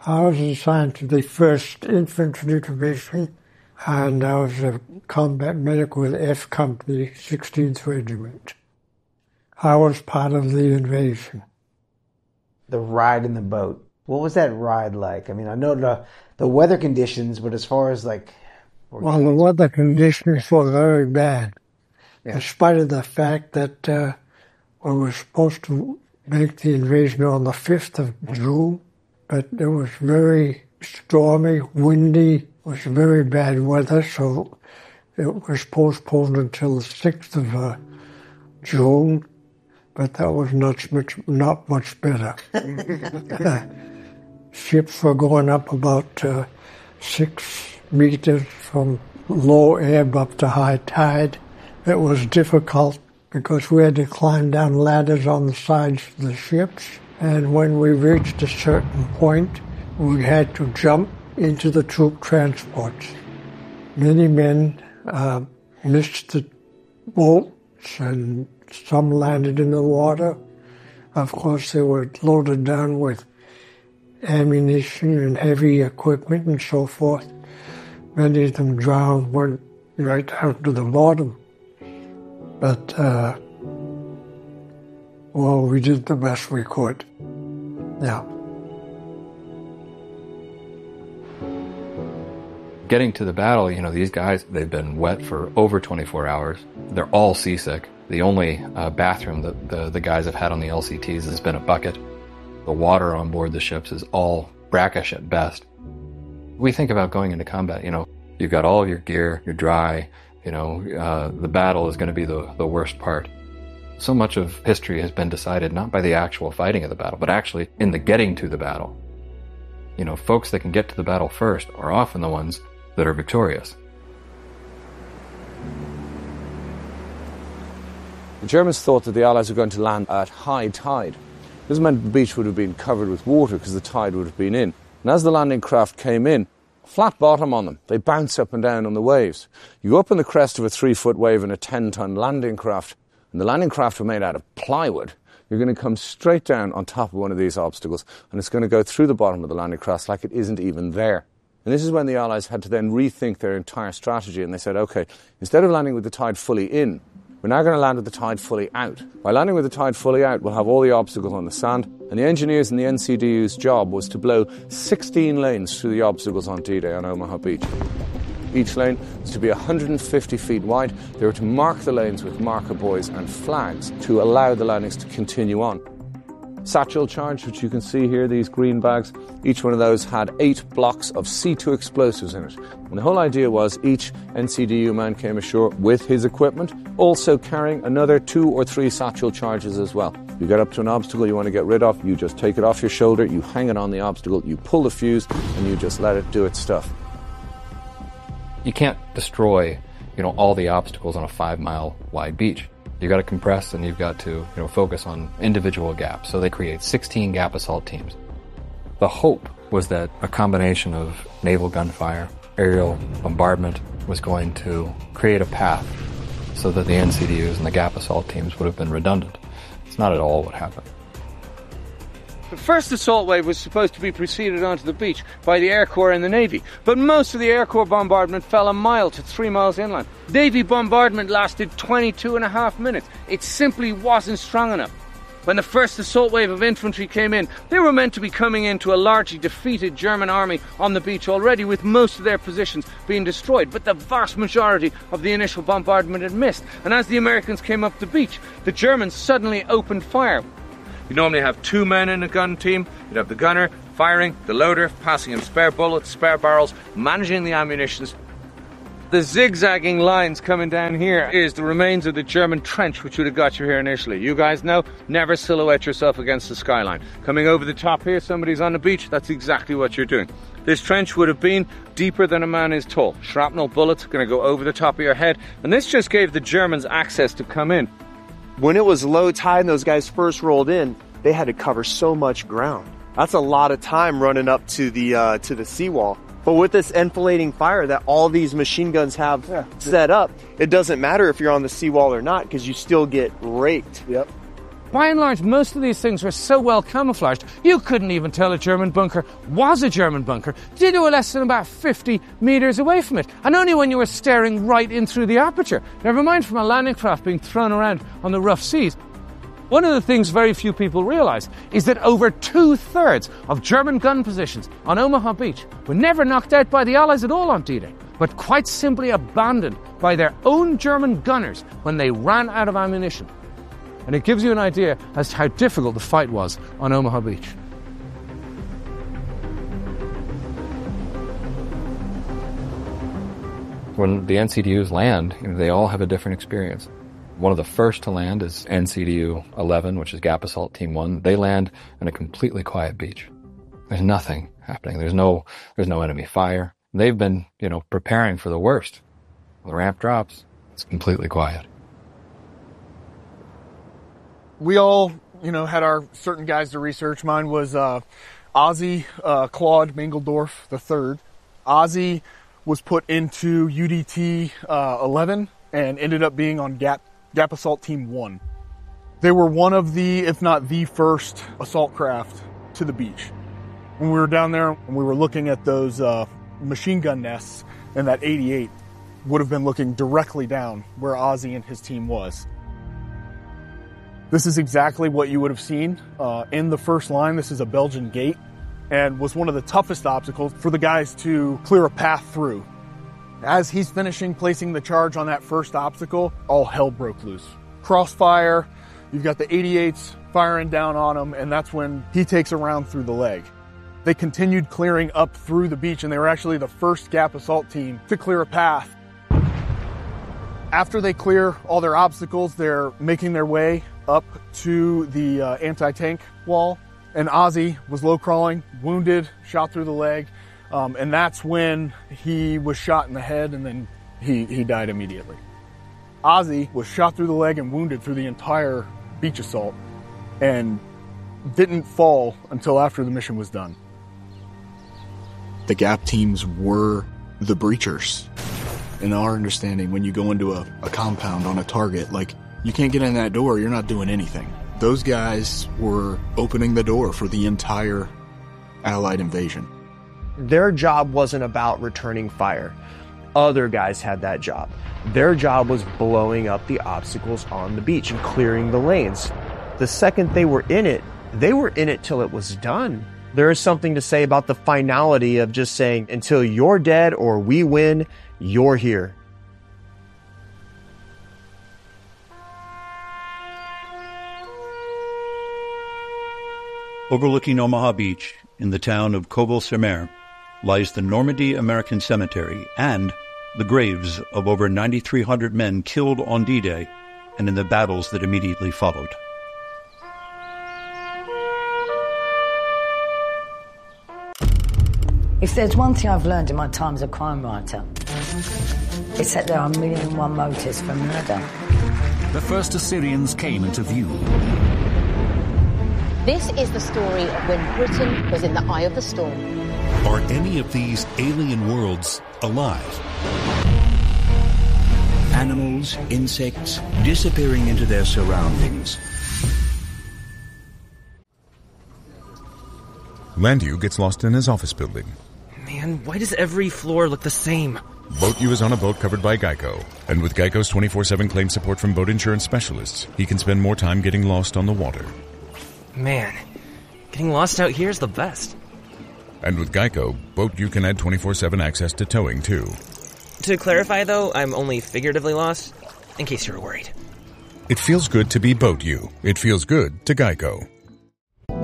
I was assigned to the 1st Infantry Division, and I was a combat medic with F Company, 16th Regiment. I was part of the invasion. The ride in the boat. What was that ride like? I mean, I know the weather conditions, but as far as like... Well, the weather conditions were very bad, in spite of the fact that we were supposed to make the invasion on the 5th of June, but it was very stormy, windy, it was very bad weather, so it was postponed until the 6th of June, but that was not much better. Ships were going up about 6 meters from low ebb up to high tide. It was difficult because we had to climb down ladders on the sides of the ships, and when we reached a certain point, we had to jump into the troop transports. Many men missed the boats, and some landed in the water. Of course, they were loaded down with ammunition and heavy equipment and so forth. Many of them drowned, went right down to the bottom. But, well, we did the best we could. Yeah. Getting to the battle, you know, these guys, they've been wet for over 24 hours. They're all seasick. The only bathroom that the guys have had on the LCTs has been a bucket. The water on board the ships is all brackish at best. We think about going into combat, you know, you've got all of your gear, you're dry, you know, the battle is going to be the worst part. So much of history has been decided not by the actual fighting of the battle, but actually in the getting to the battle. You know, folks that can get to the battle first are often the ones that are victorious. The Germans thought that the Allies were going to land at high tide. This meant the beach would have been covered with water because the tide would have been in. And as the landing craft came in, flat bottom on them, they bounce up and down on the waves. You go up on the crest of a 3-foot wave in a 10-ton landing craft, and the landing craft were made out of plywood. You're going to come straight down on top of one of these obstacles, and it's going to go through the bottom of the landing craft like it isn't even there. And this is when the Allies had to then rethink their entire strategy, and they said, okay, instead of landing with the tide fully in, we're now going to land with the tide fully out. By landing with the tide fully out, we'll have all the obstacles on the sand, and the engineers in the NCDU's job was to blow 16 lanes through the obstacles on D-Day on Omaha Beach. Each lane was to be 150 feet wide. They were to mark the lanes with marker buoys and flags to allow the landings to continue on. Satchel charge, which you can see here, these green bags, each one of those had 8 blocks of C2 explosives in it. And the whole idea was each NCDU man came ashore with his equipment, also carrying another 2 or 3 satchel charges as well. You get up to an obstacle you want to get rid of, you just take it off your shoulder, you hang it on the obstacle, you pull the fuse, and you just let it do its stuff. You can't destroy, you know, all the obstacles on a 5-mile wide beach. You've got to compress and you've got to, you know, focus on individual gaps. So they create 16 gap assault teams. The hope was that a combination of naval gunfire, aerial bombardment was going to create a path so that the NCDUs and the gap assault teams would have been redundant. It's not at all what happened. The first assault wave was supposed to be preceded onto the beach by the Air Corps and the Navy, but most of the Air Corps bombardment fell a mile to 3 miles inland. Navy bombardment lasted 22 and a half minutes. It simply wasn't strong enough. When the first assault wave of infantry came in, they were meant to be coming into a largely defeated German army on the beach already, with most of their positions being destroyed, but the vast majority of the initial bombardment had missed, and as the Americans came up the beach, the Germans suddenly opened fire. You normally have 2 men in a gun team. You'd have the gunner firing, the loader passing in spare bullets, spare barrels, managing the ammunition. The zigzagging lines coming down here is the remains of the German trench which would have got you here initially. You guys know, never silhouette yourself against the skyline. Coming over the top here, somebody's on the beach, that's exactly what you're doing. This trench would have been deeper than a man is tall. Shrapnel bullets going to go over the top of your head, and this just gave the Germans access to come in. When it was low tide and those guys first rolled in, they had to cover so much ground. That's a lot of time running up to the seawall. But with this enfilading fire that all these machine guns have set up, it doesn't matter if you're on the seawall or not because you still get raked. Yep. By and large, most of these things were so well camouflaged, you couldn't even tell a German bunker was a German bunker till you were less than about 50 metres away from it, and only when you were staring right in through the aperture, never mind from a landing craft being thrown around on the rough seas. One of the things very few people realise is that over 2/3 of German gun positions on Omaha Beach were never knocked out by the Allies at all on D-Day, but quite simply abandoned by their own German gunners when they ran out of ammunition. And it gives you an idea as to how difficult the fight was on Omaha Beach. When the NCDUs land, they all have a different experience. One of the first to land is NCDU 11, which is Gap Assault Team 1. They land on a completely quiet beach. There's nothing happening. There's no enemy fire. They've been, preparing for the worst. The ramp drops. It's completely quiet. We all, had our certain guys to research. Mine was Ozzy Claude Mangelsdorf III. Ozzy was put into UDT 11 and ended up being on Gap Assault Team 1. They were one of the, if not the first, assault craft to the beach. When we were down there and we were looking at those machine gun nests, and that 88 would have been looking directly down where Ozzy and his team was. This is exactly what you would have seen in the first line. This is a Belgian gate and was one of the toughest obstacles for the guys to clear a path through. As he's finishing placing the charge on that first obstacle, all hell broke loose. Crossfire, you've got the 88s firing down on him, and that's when he takes a round through the leg. They continued clearing up through the beach, and they were actually the first Gap Assault team to clear a path. After they clear all their obstacles, they're making their way up to the anti-tank wall, and Ozzy was low crawling, wounded, shot through the leg, and that's when he was shot in the head, and then he died immediately. Ozzy was shot through the leg and wounded through the entire beach assault, and didn't fall until after the mission was done. The Gap teams were the breachers. In our understanding, when you go into a compound on a target, you can't get in that door, you're not doing anything. Those guys were opening the door for the entire Allied invasion. Their job wasn't about returning fire. Other guys had that job. Their job was blowing up the obstacles on the beach and clearing the lanes. The second they were in it till it was done. There is something to say about the finality of just saying, until you're dead or we win, you're here. Overlooking Omaha Beach, in the town of Cobble-sur-Mer, lies the Normandy American Cemetery and the graves of over 9,300 men killed on D-Day and in the battles that immediately followed. If there's one thing I've learned in my time as a crime writer, it's that there are 1,000,001 motives for murder. The first Assyrians came into view. This is the story of when Britain was in the eye of the storm. Are any of these alien worlds alive? Animals, insects, disappearing into their surroundings. Landu gets lost in his office building. Man, why does every floor look the same? Boat U is on a boat covered by Geico. And with Geico's 24/7 claim support from boat insurance specialists, he can spend more time getting lost on the water. Man, getting lost out here is the best. And with Geico, Boat U can add 24/7 access to towing, too. To clarify, though, I'm only figuratively lost, in case you were worried. It feels good to be Boat U. It feels good to Geico.